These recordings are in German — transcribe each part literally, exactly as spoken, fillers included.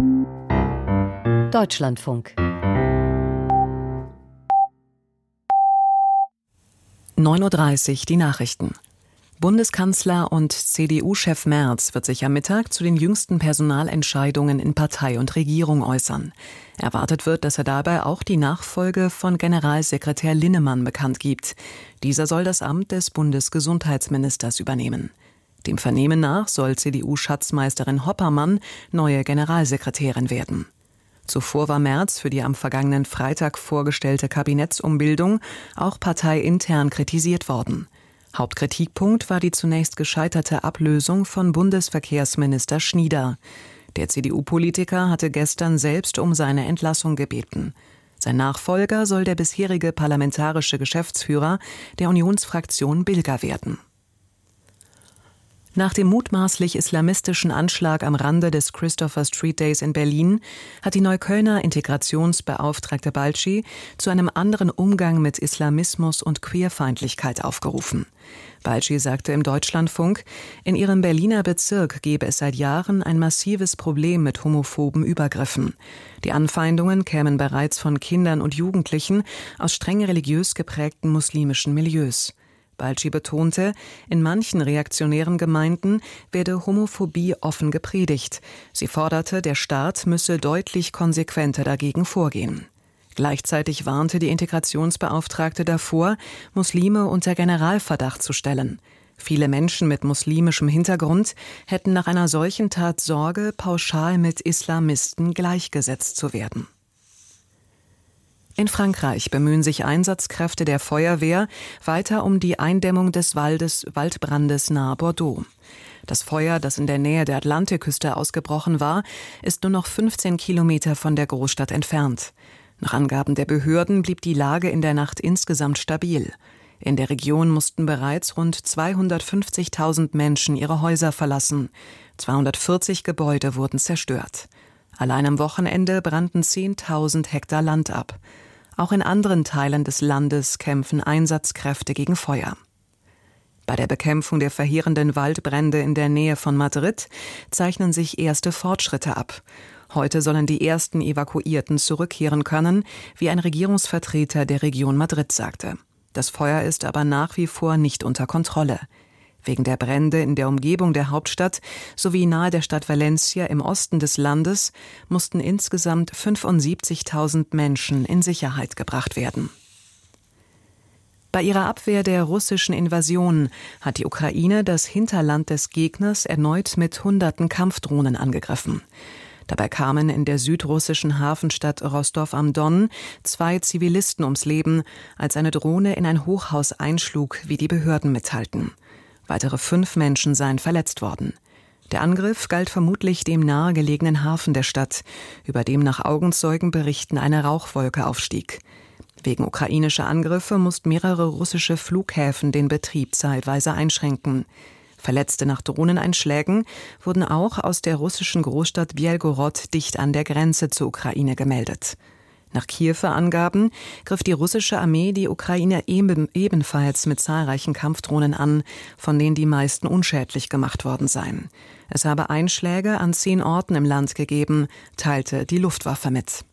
Deutschlandfunk. neun Uhr dreißig, die Nachrichten. Bundeskanzler und C D U-Chef Merz wird sich am Mittag zu den jüngsten Personalentscheidungen in Partei und Regierung äußern. Erwartet wird, dass er dabei auch die Nachfolge von Generalsekretär Linnemann bekannt gibt. Dieser soll das Amt des Bundesgesundheitsministers übernehmen. Dem Vernehmen nach soll C D U-Schatzmeisterin Hoppermann neue Generalsekretärin werden. Zuvor war Merz für die am vergangenen Freitag vorgestellte Kabinettsumbildung auch parteiintern kritisiert worden. Hauptkritikpunkt war die zunächst gescheiterte Ablösung von Bundesverkehrsminister Schnieder. Der C D U-Politiker hatte gestern selbst um seine Entlassung gebeten. Sein Nachfolger soll der bisherige parlamentarische Geschäftsführer der Unionsfraktion Bilger werden. Nach dem mutmaßlich islamistischen Anschlag am Rande des Christopher Street Days in Berlin hat die Neuköllner Integrationsbeauftragte Balci zu einem anderen Umgang mit Islamismus und Queerfeindlichkeit aufgerufen. Balci sagte im Deutschlandfunk, in ihrem Berliner Bezirk gebe es seit Jahren ein massives Problem mit homophoben Übergriffen. Die Anfeindungen kämen bereits von Kindern und Jugendlichen aus streng religiös geprägten muslimischen Milieus. Balci betonte, in manchen reaktionären Gemeinden werde Homophobie offen gepredigt. Sie forderte, der Staat müsse deutlich konsequenter dagegen vorgehen. Gleichzeitig warnte die Integrationsbeauftragte davor, Muslime unter Generalverdacht zu stellen. Viele Menschen mit muslimischem Hintergrund hätten nach einer solchen Tat Sorge, pauschal mit Islamisten gleichgesetzt zu werden. In Frankreich bemühen sich Einsatzkräfte der Feuerwehr weiter um die Eindämmung des Waldes, Waldbrandes nahe Bordeaux. Das Feuer, das in der Nähe der Atlantikküste ausgebrochen war, ist nur noch fünfzehn Kilometer von der Großstadt entfernt. Nach Angaben der Behörden blieb die Lage in der Nacht insgesamt stabil. In der Region mussten bereits rund zweihundertfünfzigtausend Menschen ihre Häuser verlassen. zweihundertvierzig Gebäude wurden zerstört. Allein am Wochenende brannten zehntausend Hektar Land ab. Auch in anderen Teilen des Landes kämpfen Einsatzkräfte gegen Feuer. Bei der Bekämpfung der verheerenden Waldbrände in der Nähe von Madrid zeichnen sich erste Fortschritte ab. Heute sollen die ersten Evakuierten zurückkehren können, wie ein Regierungsvertreter der Region Madrid sagte. Das Feuer ist aber nach wie vor nicht unter Kontrolle. Wegen der Brände in der Umgebung der Hauptstadt sowie nahe der Stadt Valencia im Osten des Landes mussten insgesamt fünfundsiebzigtausend Menschen in Sicherheit gebracht werden. Bei ihrer Abwehr der russischen Invasion hat die Ukraine das Hinterland des Gegners erneut mit hunderten Kampfdrohnen angegriffen. Dabei kamen in der südrussischen Hafenstadt Rostow am Don zwei Zivilisten ums Leben, als eine Drohne in ein Hochhaus einschlug, wie die Behörden mitteilten. Weitere fünf Menschen seien verletzt worden. Der Angriff galt vermutlich dem nahegelegenen Hafen der Stadt, über dem nach Augenzeugenberichten eine Rauchwolke aufstieg. Wegen ukrainischer Angriffe mussten mehrere russische Flughäfen den Betrieb zeitweise einschränken. Verletzte nach Drohneneinschlägen wurden auch aus der russischen Großstadt Bjelgorod dicht an der Grenze zur Ukraine gemeldet. Nach Kiewer Angaben griff die russische Armee die Ukraine eben, ebenfalls mit zahlreichen Kampfdrohnen an, von denen die meisten unschädlich gemacht worden seien. Es habe Einschläge an zehn Orten im Land gegeben, teilte die Luftwaffe mit.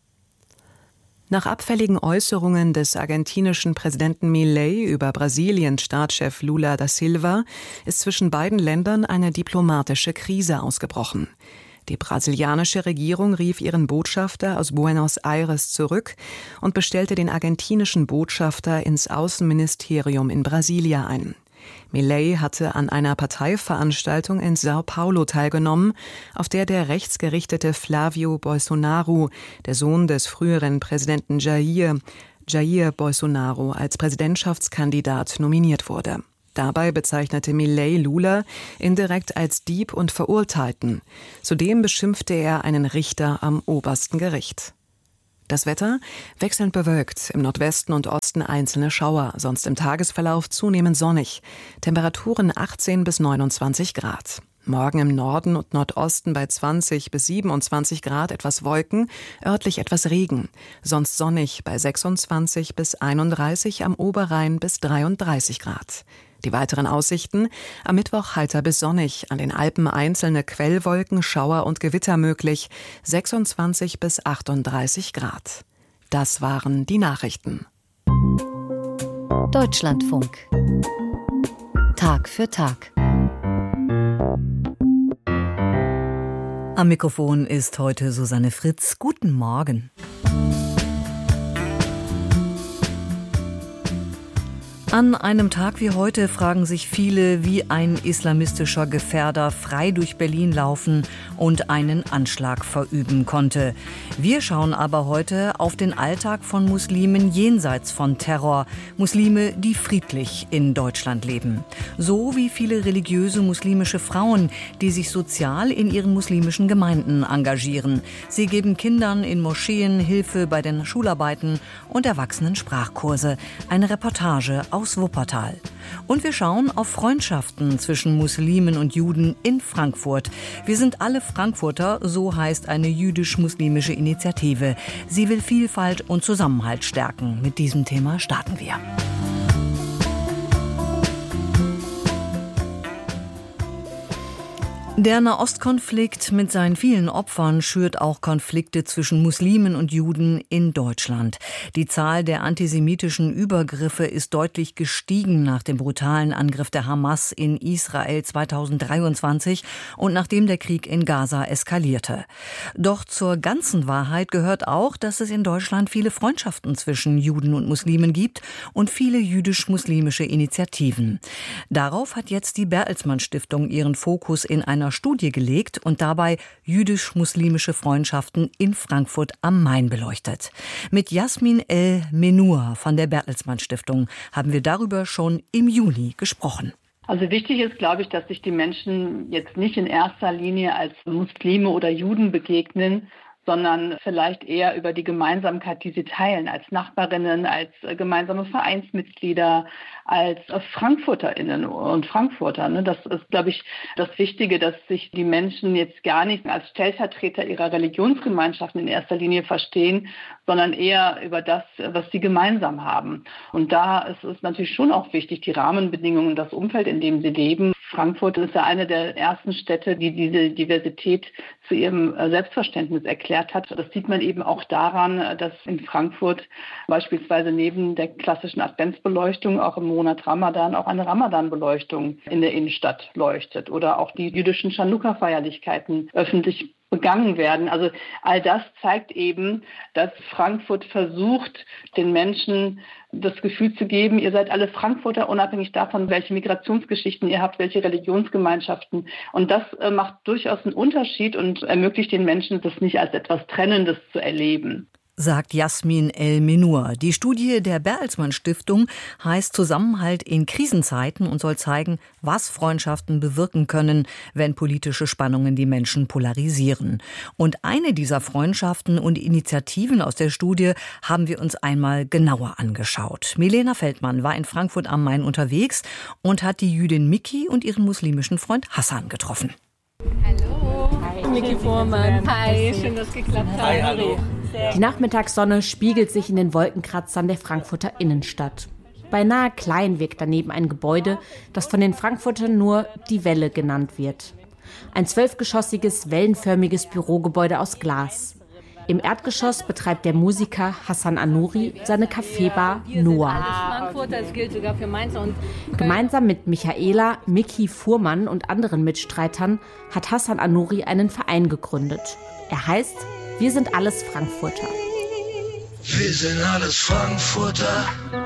Nach abfälligen Äußerungen des argentinischen Präsidenten Milei über Brasiliens Staatschef Lula da Silva ist zwischen beiden Ländern eine diplomatische Krise ausgebrochen. Die brasilianische Regierung rief ihren Botschafter aus Buenos Aires zurück und bestellte den argentinischen Botschafter ins Außenministerium in Brasilia ein. Milei hatte an einer Parteiveranstaltung in São Paulo teilgenommen, auf der der rechtsgerichtete Flávio Bolsonaro, der Sohn des früheren Präsidenten Jair, Jair Bolsonaro, als Präsidentschaftskandidat nominiert wurde. Dabei bezeichnete Milei Lula indirekt als Dieb und Verurteilten. Zudem beschimpfte er einen Richter am obersten Gericht. Das Wetter wechselnd bewölkt, im Nordwesten und Osten einzelne Schauer, sonst im Tagesverlauf zunehmend sonnig. Temperaturen achtzehn bis neunundzwanzig Grad. Morgen im Norden und Nordosten bei zwanzig bis siebenundzwanzig Grad etwas Wolken, örtlich etwas Regen. Sonst sonnig bei sechsundzwanzig bis einunddreißig, am Oberrhein bis dreiunddreißig Grad. Die weiteren Aussichten: am Mittwoch heiter bis sonnig, an den Alpen einzelne Quellwolken, Schauer und Gewitter möglich, sechsundzwanzig bis achtunddreißig Grad. Das waren die Nachrichten. Deutschlandfunk. Tag für Tag. Am Mikrofon ist heute Susanne Fritz. Guten Morgen. An einem Tag wie heute fragen sich viele, wie ein islamistischer Gefährder frei durch Berlin laufen und einen Anschlag verüben konnte. Wir schauen aber heute auf den Alltag von Muslimen jenseits von Terror. Muslime, die friedlich in Deutschland leben. So wie viele religiöse muslimische Frauen, die sich sozial in ihren muslimischen Gemeinden engagieren. Sie geben Kindern in Moscheen Hilfe bei den Schularbeiten und Erwachsenen Sprachkurse. Eine Reportage aus aus Wuppertal. Und wir schauen auf Freundschaften zwischen Muslimen und Juden in Frankfurt. Wir sind alle Frankfurter, so heißt eine jüdisch-muslimische Initiative. Sie will Vielfalt und Zusammenhalt stärken. Mit diesem Thema starten wir. Der Nahostkonflikt mit seinen vielen Opfern schürt auch Konflikte zwischen Muslimen und Juden in Deutschland. Die Zahl der antisemitischen Übergriffe ist deutlich gestiegen nach dem brutalen Angriff der Hamas in Israel zweitausenddreiundzwanzig und nachdem der Krieg in Gaza eskalierte. Doch zur ganzen Wahrheit gehört auch, dass es in Deutschland viele Freundschaften zwischen Juden und Muslimen gibt und viele jüdisch-muslimische Initiativen. Darauf hat jetzt die Bertelsmann Stiftung ihren Fokus in einer Studie gelegt und dabei jüdisch-muslimische Freundschaften in Frankfurt am Main beleuchtet. Mit Jasmin El-Menur von der Bertelsmann Stiftung haben wir darüber schon im Juni gesprochen. Also wichtig ist, glaube ich, dass sich die Menschen jetzt nicht in erster Linie als Muslime oder Juden begegnen, sondern vielleicht eher über die Gemeinsamkeit, die sie teilen, als Nachbarinnen, als gemeinsame Vereinsmitglieder, als FrankfurterInnen und Frankfurter. Das ist, glaube ich, das Wichtige, dass sich die Menschen jetzt gar nicht als Stellvertreter ihrer Religionsgemeinschaften in erster Linie verstehen, sondern eher über das, was sie gemeinsam haben. Und da ist es natürlich schon auch wichtig, die Rahmenbedingungen, das Umfeld, in dem sie leben. Frankfurt ist ja eine der ersten Städte, die diese Diversität zu ihrem Selbstverständnis erklärt hat. Das sieht man eben auch daran, dass in Frankfurt beispielsweise neben der klassischen Adventsbeleuchtung auch im Monat Ramadan auch eine Ramadan-Beleuchtung in der Innenstadt leuchtet oder auch die jüdischen Chanukka-Feierlichkeiten öffentlich begangen werden. Also all das zeigt eben, dass Frankfurt versucht, den Menschen das Gefühl zu geben, ihr seid alle Frankfurter, unabhängig davon, welche Migrationsgeschichten ihr habt, welche Religionsgemeinschaften. Und das äh, macht durchaus einen Unterschied und ermöglicht den Menschen, das nicht als etwas Trennendes zu erleben. Sagt Jasmin El-Menur. Die Studie der Bertelsmann Stiftung heißt Zusammenhalt in Krisenzeiten und soll zeigen, was Freundschaften bewirken können, wenn politische Spannungen die Menschen polarisieren. Und eine dieser Freundschaften und Initiativen aus der Studie haben wir uns einmal genauer angeschaut. Milena Feldmann war in Frankfurt am Main unterwegs und hat die Jüdin Miki und ihren muslimischen Freund Hassan getroffen. Hallo. Hi. Miki Fuhrmann. Hi, schön, dass es geklappt hat. Hi, hallo. Die Nachmittagssonne spiegelt sich in den Wolkenkratzern der Frankfurter Innenstadt. Beinahe klein wirkt daneben ein Gebäude, das von den Frankfurtern nur die Welle genannt wird. Ein zwölfgeschossiges, wellenförmiges Bürogebäude aus Glas. Im Erdgeschoss betreibt der Musiker Hassan Anouri seine Kaffeebar Noah. Gemeinsam mit Michaela, Miki Fuhrmann und anderen Mitstreitern hat Hassan Anouri einen Verein gegründet. Er heißt Wir sind alles Frankfurter. Wir sind alles Frankfurter,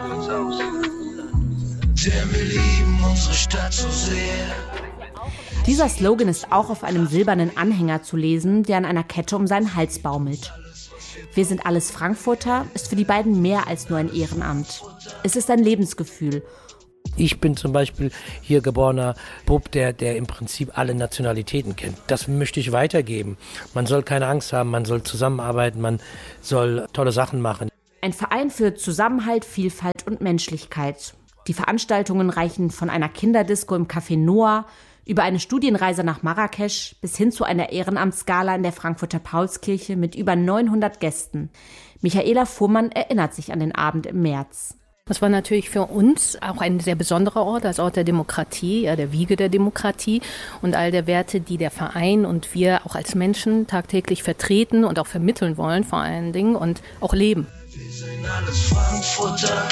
denn wir lieben unsere Stadt so sehr. Dieser Slogan ist auch auf einem silbernen Anhänger zu lesen, der an einer Kette um seinen Hals baumelt. Wir sind alles Frankfurter ist für die beiden mehr als nur ein Ehrenamt. Es ist ein Lebensgefühl. Ich bin zum Beispiel hier geborener Bub, der, der im Prinzip alle Nationalitäten kennt. Das möchte ich weitergeben. Man soll keine Angst haben, man soll zusammenarbeiten, man soll tolle Sachen machen. Ein Verein für Zusammenhalt, Vielfalt und Menschlichkeit. Die Veranstaltungen reichen von einer Kinderdisco im Café Noah über eine Studienreise nach Marrakesch bis hin zu einer Ehrenamtsgala in der Frankfurter Paulskirche mit über neunhundert Gästen. Michaela Fuhrmann erinnert sich an den Abend im März. Das war natürlich für uns auch ein sehr besonderer Ort, als Ort der Demokratie, ja, der Wiege der Demokratie und all der Werte, die der Verein und wir auch als Menschen tagtäglich vertreten und auch vermitteln wollen vor allen Dingen und auch leben. Wir sind alles Frankfurter.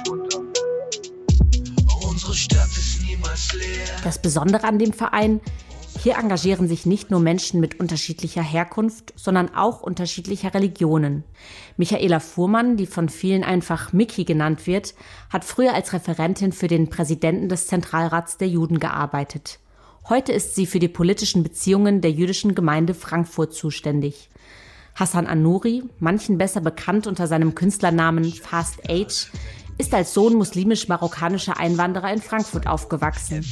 Unsere Stadt ist niemals leer. Das Besondere an dem Verein: Hier engagieren sich nicht nur Menschen mit unterschiedlicher Herkunft, sondern auch unterschiedlicher Religionen. Michaela Fuhrmann, die von vielen einfach Miki genannt wird, hat früher als Referentin für den Präsidenten des Zentralrats der Juden gearbeitet. Heute ist sie für die politischen Beziehungen der jüdischen Gemeinde Frankfurt zuständig. Hassan Anouri, manchen besser bekannt unter seinem Künstlernamen Fast Age, ist als Sohn muslimisch-marokkanischer Einwanderer in Frankfurt aufgewachsen.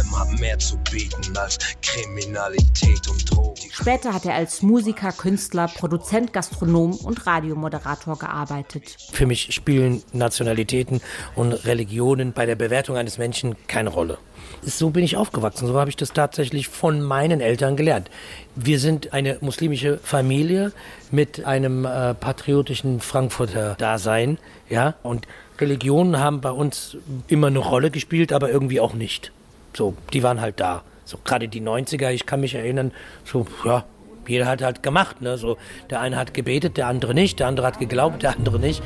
Später hat er als Musiker, Künstler, Produzent, Gastronom und Radiomoderator gearbeitet. Für mich spielen Nationalitäten und Religionen bei der Bewertung eines Menschen keine Rolle. So bin ich aufgewachsen, so habe ich das tatsächlich von meinen Eltern gelernt. Wir sind eine muslimische Familie mit einem äh, patriotischen Frankfurter Dasein, ja, und Religionen haben bei uns immer eine Rolle gespielt, aber irgendwie auch nicht. So, die waren halt da. So, gerade die neunziger, ich kann mich erinnern, so, ja, jeder hat halt gemacht, ne, so, der eine hat gebetet, der andere nicht, der andere hat geglaubt, der andere nicht.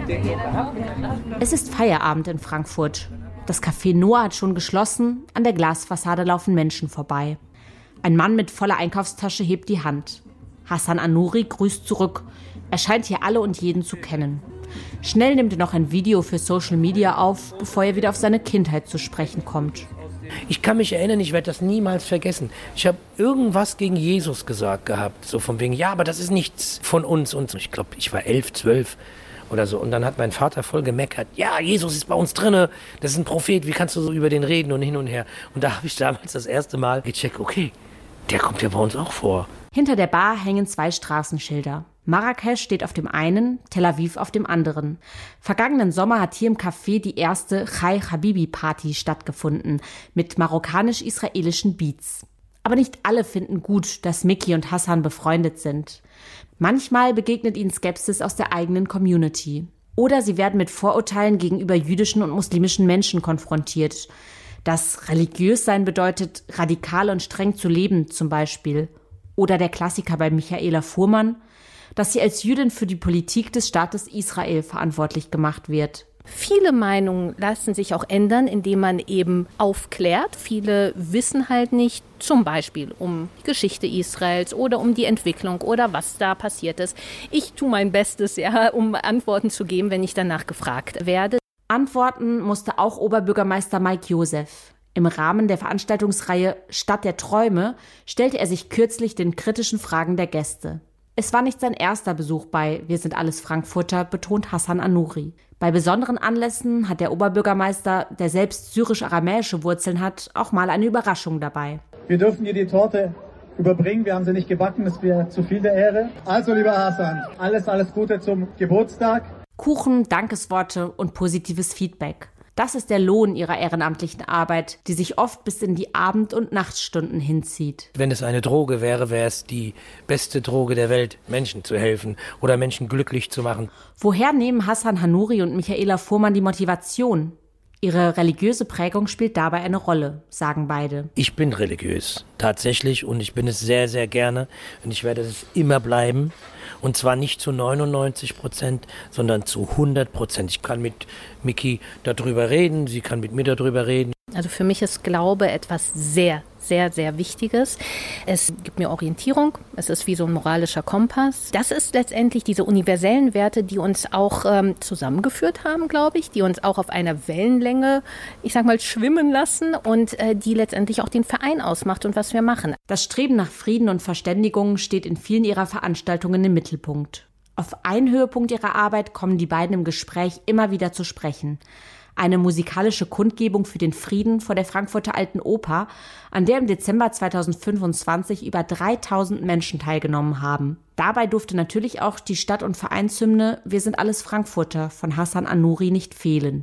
Es ist Feierabend in Frankfurt. Das Café Noah hat schon geschlossen, an der Glasfassade laufen Menschen vorbei. Ein Mann mit voller Einkaufstasche hebt die Hand. Hassan Anouri grüßt zurück. Er scheint hier alle und jeden zu kennen. Schnell nimmt er noch ein Video für Social Media auf, bevor er wieder auf seine Kindheit zu sprechen kommt. Ich kann mich erinnern, ich werde das niemals vergessen. Ich habe irgendwas gegen Jesus gesagt gehabt, so von wegen, ja, aber das ist nichts von uns. Und ich glaube, ich war elf, zwölf oder so. Und dann hat mein Vater voll gemeckert, ja, Jesus ist bei uns drinne, das ist ein Prophet, wie kannst du so über den reden und hin und her. Und da habe ich damals das erste Mal gecheckt, okay, der kommt ja bei uns auch vor. Hinter der Bar hängen zwei Straßenschilder. Marrakesch steht auf dem einen, Tel Aviv auf dem anderen. Vergangenen Sommer hat hier im Café die erste Chai Habibi Party stattgefunden mit marokkanisch-israelischen Beats. Aber nicht alle finden gut, dass Miki und Hassan befreundet sind. Manchmal begegnet ihnen Skepsis aus der eigenen Community. Oder sie werden mit Vorurteilen gegenüber jüdischen und muslimischen Menschen konfrontiert. Dass religiös sein bedeutet, radikal und streng zu leben zum Beispiel. Oder der Klassiker bei Michaela Fuhrmann, dass sie als Jüdin für die Politik des Staates Israel verantwortlich gemacht wird. Viele Meinungen lassen sich auch ändern, indem man eben aufklärt. Viele wissen halt nicht, zum Beispiel um die Geschichte Israels oder um die Entwicklung oder was da passiert ist. Ich tue mein Bestes, ja, um Antworten zu geben, wenn ich danach gefragt werde. Antworten musste auch Oberbürgermeister Mike Joseph. Im Rahmen der Veranstaltungsreihe Stadt der Träume stellte er sich kürzlich den kritischen Fragen der Gäste. Es war nicht sein erster Besuch bei Wir sind alles Frankfurter, betont Hassan Anouri. Bei besonderen Anlässen hat der Oberbürgermeister, der selbst syrisch-aramäische Wurzeln hat, auch mal eine Überraschung dabei. Wir dürfen dir die Torte überbringen, wir haben sie nicht gebacken, das wäre zu viel der Ehre. Also lieber Hassan, alles, alles Gute zum Geburtstag. Kuchen, Dankesworte und positives Feedback. Das ist der Lohn ihrer ehrenamtlichen Arbeit, die sich oft bis in die Abend- und Nachtstunden hinzieht. Wenn es eine Droge wäre, wäre es die beste Droge der Welt, Menschen zu helfen oder Menschen glücklich zu machen. Woher nehmen Hassan Anouri und Michaela Fuhrmann die Motivation? Ihre religiöse Prägung spielt dabei eine Rolle, sagen beide. Ich bin religiös, tatsächlich, und ich bin es sehr, sehr gerne und ich werde es immer bleiben. Und zwar nicht zu neunundneunzig Prozent, sondern zu hundert Prozent. Ich kann mit Miki darüber reden, sie kann mit mir darüber reden. Also für mich ist Glaube etwas sehr, sehr, sehr Wichtiges. Es gibt mir Orientierung, es ist wie so ein moralischer Kompass. Das ist letztendlich diese universellen Werte, die uns auch ähm, zusammengeführt haben, glaube ich, die uns auch auf einer Wellenlänge, ich sag mal, schwimmen lassen und äh, die letztendlich auch den Verein ausmacht und was wir machen. Das Streben nach Frieden und Verständigung steht in vielen ihrer Veranstaltungen im Mittelpunkt. Auf einen Höhepunkt ihrer Arbeit kommen die beiden im Gespräch immer wieder zu sprechen. Eine musikalische Kundgebung für den Frieden vor der Frankfurter Alten Oper, an der im Dezember zweitausendfünfundzwanzig über dreitausend Menschen teilgenommen haben. Dabei durfte natürlich auch die Stadt- und Vereinshymne Wir sind alles Frankfurter von Hassan Anouri nicht fehlen.